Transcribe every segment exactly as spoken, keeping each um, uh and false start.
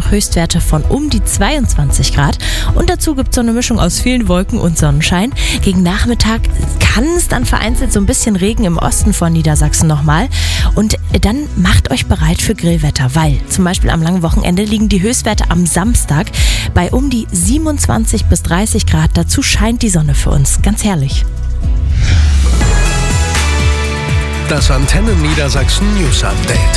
noch Höchstwerte von um die zweiundzwanzig Grad. Und dazu gibt es so eine Mischung aus vielen Wolken und Sonnenschein. Gegen Nachmittag kann es dann vereinzelt so ein bisschen Regen im Osten von Niedersachsen nochmal. Und dann macht euch bereit für Grillwetter, weil zum Beispiel am langen Wochenende liegen die Höchstwerte am Samstag bei um die siebenundzwanzig bis dreißig Grad. Dazu scheint die Sonne für uns. Ganz herrlich. Das Antenne Niedersachsen News Update.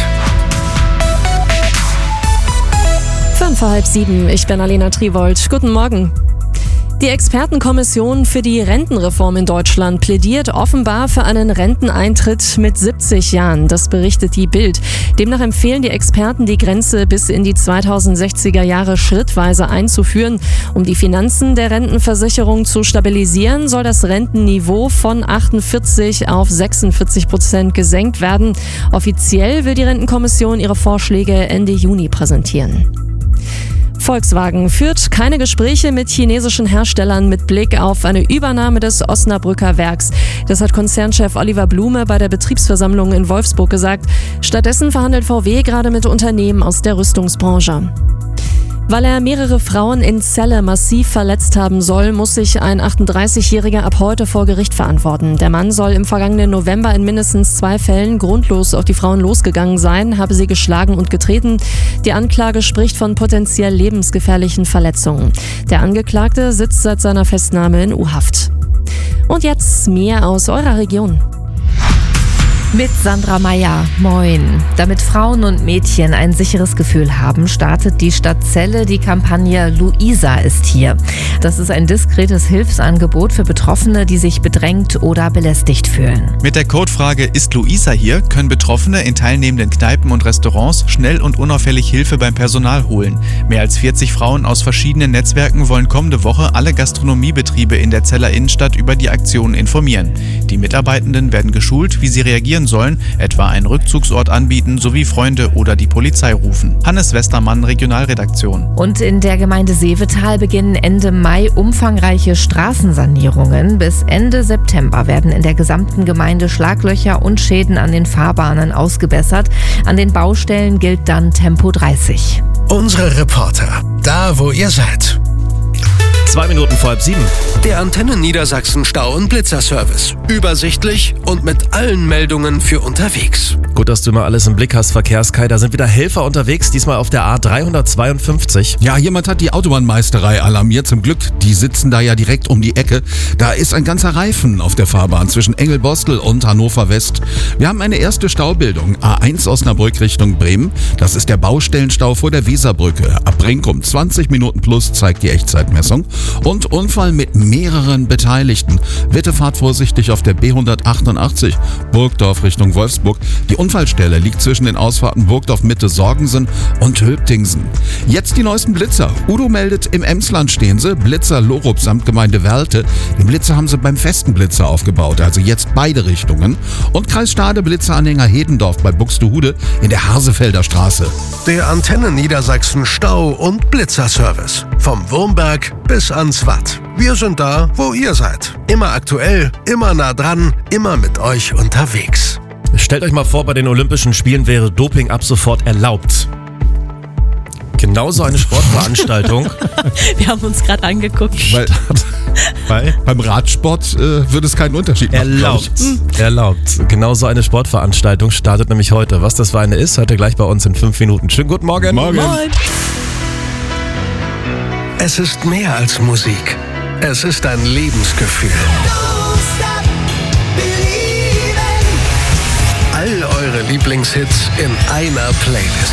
Fünf vor halb sieben, ich bin Alena Triwold. Guten Morgen. Die Expertenkommission für die Rentenreform in Deutschland plädiert offenbar für einen Renteneintritt mit siebzig Jahren. Das berichtet die Bild. Demnach empfehlen die Experten, die Grenze bis in die zweitausendsechziger Jahre schrittweise einzuführen. Um die Finanzen der Rentenversicherung zu stabilisieren, soll das Rentenniveau von achtundvierzig auf sechsundvierzig Prozent gesenkt werden. Offiziell will die Rentenkommission ihre Vorschläge Ende Juni präsentieren. Volkswagen führt keine Gespräche mit chinesischen Herstellern mit Blick auf eine Übernahme des Osnabrücker Werks. Das hat Konzernchef Oliver Blume bei der Betriebsversammlung in Wolfsburg gesagt. Stattdessen verhandelt V W gerade mit Unternehmen aus der Rüstungsbranche. Weil er mehrere Frauen in Celle massiv verletzt haben soll, muss sich ein achtunddreißigjähriger ab heute vor Gericht verantworten. Der Mann soll im vergangenen November in mindestens zwei Fällen grundlos auf die Frauen losgegangen sein, habe sie geschlagen und getreten. Die Anklage spricht von potenziell lebensgefährlichen Verletzungen. Der Angeklagte sitzt seit seiner Festnahme in U-Haft. Und jetzt mehr aus eurer Region. Mit Sandra Meyer. Moin. Damit Frauen und Mädchen ein sicheres Gefühl haben, startet die Stadt Celle die Kampagne Luisa ist hier. Das ist ein diskretes Hilfsangebot für Betroffene, die sich bedrängt oder belästigt fühlen. Mit der Codefrage Ist Luisa hier? Können Betroffene in teilnehmenden Kneipen und Restaurants schnell und unauffällig Hilfe beim Personal holen. Mehr als vierzig Frauen aus verschiedenen Netzwerken wollen kommende Woche alle Gastronomiebetriebe in der Celler Innenstadt über die Aktion informieren. Die Mitarbeitenden werden geschult, wie sie reagieren sollen, etwa einen Rückzugsort anbieten sowie Freunde oder die Polizei rufen. Hannes Westermann, Regionalredaktion. Und in der Gemeinde Seevetal beginnen Ende Mai umfangreiche Straßensanierungen. Bis Ende September werden in der gesamten Gemeinde Schlaglöcher und Schäden an den Fahrbahnen ausgebessert. An den Baustellen gilt dann Tempo dreißig. Unsere Reporter, da wo ihr seid. Zwei Minuten vor halb sieben. Der Antenne Niedersachsen Stau- und Blitzerservice. Übersichtlich und mit allen Meldungen für unterwegs. Gut, dass du immer alles im Blick hast, Verkehrskai. Da sind wieder Helfer unterwegs, diesmal auf der A dreihundertzweiundfünfzig. Ja, jemand hat die Autobahnmeisterei alarmiert. Zum Glück, die sitzen da ja direkt um die Ecke. Da ist ein ganzer Reifen auf der Fahrbahn zwischen Engelbostel und Hannover West. Wir haben eine erste Staubildung. A eins Osnabrück Richtung Bremen. Das ist der Baustellenstau vor der Weserbrücke. Ab Brinkum zwanzig Minuten plus zeigt die Echtzeitmessung. Und Unfall mit mehreren Beteiligten. Bitte fahrt vorsichtig auf der B hundertachtundachtzig Burgdorf Richtung Wolfsburg. Die Unfallstelle liegt zwischen den Ausfahrten Burgdorf Mitte Sorgensen und Hülptingsen. Jetzt die neuesten Blitzer. Udo meldet, im Emsland stehen sie. Blitzer Lorup samt Gemeinde Werlte. Den Blitzer haben sie beim festen Blitzer aufgebaut, also jetzt beide Richtungen. Und Kreis Stade Blitzeranhänger Hedendorf bei Buxtehude in der Hasefelder Straße. Der Antenne Niedersachsen Stau- und Blitzerservice. Vom Wurmberg bis ans Watt. Wir sind da, wo ihr seid. Immer aktuell, immer nah dran, immer mit euch unterwegs. Stellt euch mal vor, bei den Olympischen Spielen wäre Doping ab sofort erlaubt. Genauso eine Sportveranstaltung. Wir haben uns gerade angeguckt. Weil, weil beim Radsport äh, würde es keinen Unterschied machen. Erlaubt. Erlaubt. Genauso eine Sportveranstaltung startet nämlich heute. Was das für eine ist, hört ihr gleich bei uns in fünf Minuten. Schönen guten Morgen. Morgen. Moin. Es ist mehr als Musik. Es ist ein Lebensgefühl. All eure Lieblingshits in einer Playlist.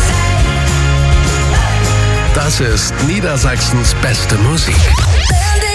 Das ist Niedersachsens beste Musik.